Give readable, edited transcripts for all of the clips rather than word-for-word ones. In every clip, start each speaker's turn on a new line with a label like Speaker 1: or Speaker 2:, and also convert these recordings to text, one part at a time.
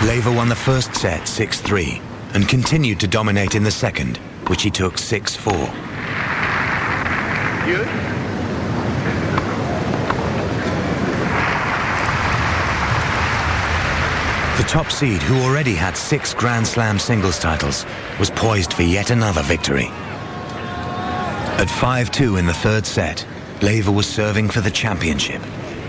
Speaker 1: Laver won the first set 6-3 and continued to dominate in the second, which he took 6-4.
Speaker 2: Good.
Speaker 1: The top seed, who already had 6 Grand Slam singles titles, was poised for yet another victory. At 5-2 in the third set, Laver was serving for the championship.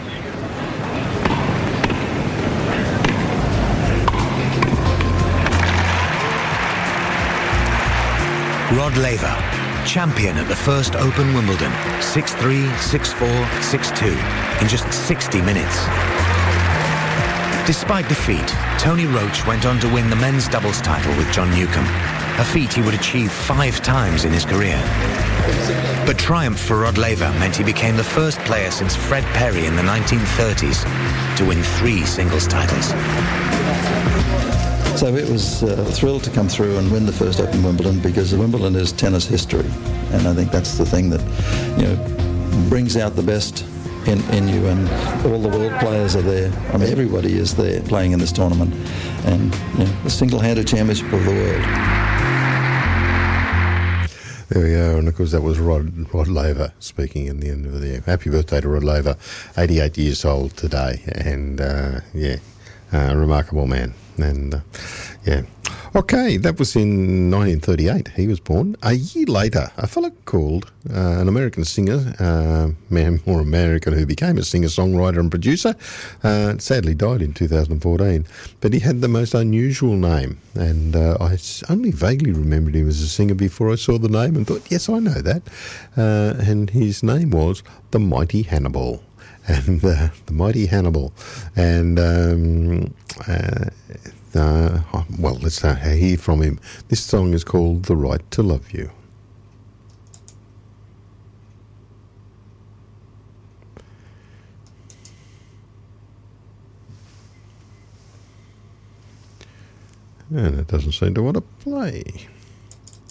Speaker 1: Rod Laver, champion at the first Open Wimbledon, 6-3, 6-4, 6-2, in just 60 minutes. Despite defeat, Tony Roach went on to win the men's doubles title with John Newcombe, a feat he would achieve 5 times in his career. But triumph for Rod Laver meant he became the first player since Fred Perry in the 1930s to win 3 singles titles.
Speaker 3: So it was a thrill to come through and win the first Open Wimbledon, because Wimbledon is tennis history, and I think that's the thing that, you know, brings out the best in you, and all the world players are there. I mean, everybody is there playing in this tournament, and, you know, the single-handed championship of the world.
Speaker 4: There we go, and of course that was Rod Laver speaking in the end of the year. Happy birthday to Rod Laver, 88 years old today, and a remarkable man. And okay, that was in 1938. He was born. A year later, a fellow called an American singer, man more American, who became a singer-songwriter and producer, sadly died in 2014. But he had the most unusual name, and I only vaguely remembered him as a singer before I saw the name and thought, yes, I know that. And his name was The Mighty Hannibal. And the Mighty Hannibal. And well, let's hear from him. This song is called The Right to Love You. And it doesn't seem to want to play.